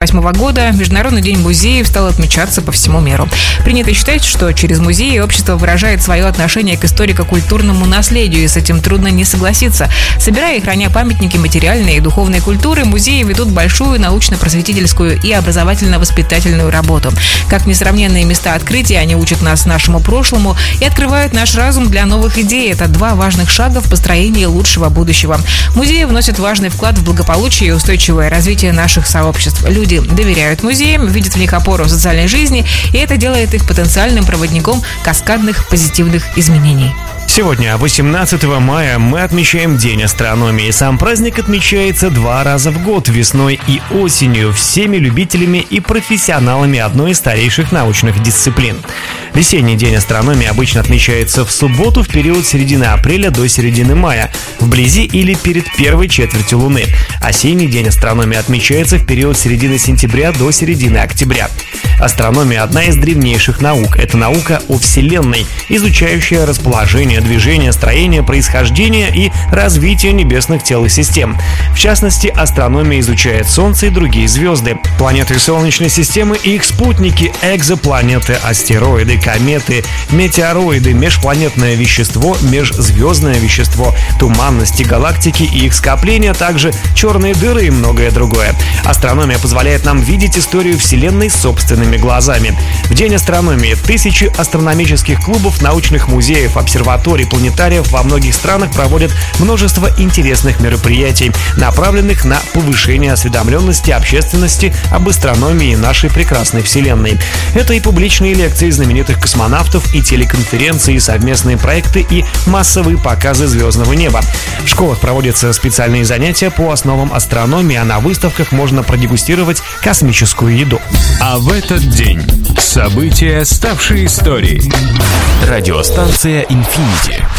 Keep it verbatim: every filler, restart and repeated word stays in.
восьмого года Международный день музеев стал отмечаться по всему миру. Принято считать, что через музеи общество выражает свое отношение к историко-культурному наследию, и с этим трудно не согласиться. Собирая и храня памятники материальной и духовной культуры, музеи ведут большую научно-просветительскую и образовательно-воспитательную работу. Как несравненные места открытия, они учат нас нашему прошлому и открывают наш разум для новых идей. Это два важных шага в построении лучшего будущего. Музеи вносят важный вклад в благополучие и устойчивое развитие наших сообществ. Люди доверяют музеям, видят в них опору в социальной жизни, и это делает их потенциальным проводником каскадных позитивных изменений. Сегодня, восемнадцатого мая, мы отмечаем День астрономии. Сам праздник отмечается два раза в год, весной и осенью, всеми любителями и профессионалами одной из старейших научных дисциплин. Весенний день астрономии обычно отмечается в субботу в период середины апреля до середины мая, вблизи или перед первой четвертью Луны. Осенний день астрономии отмечается в период середины сентября до середины октября. Астрономия – одна из древнейших наук. Это наука о Вселенной, изучающая расположение, движение, строение, происхождение и развитие небесных тел и систем. В частности, астрономия изучает Солнце и другие звезды, планеты Солнечной системы и их спутники, экзопланеты, астероиды, кометы, метеороиды, межпланетное вещество, межзвездное вещество, туманности, галактики и их скопления, также черные дыры и многое другое. Астрономия позволяет нам видеть историю Вселенной собственными глазами. В День астрономии тысячи астрономических клубов, научных музеев, обсерваторий, планетариев во многих странах проводят множество интересных мероприятий, направленных на повышение осведомленности общественности об астрономии нашей прекрасной Вселенной. Это и публичные лекции знаменитых космонавтов, и телеконференции, и совместные проекты, и массовые показы звездного неба. В школах проводятся специальные занятия по основам астрономии, а на выставках можно продегустировать космическую еду. А в этот день события, ставшие историей. Радиостанция «Инфинити».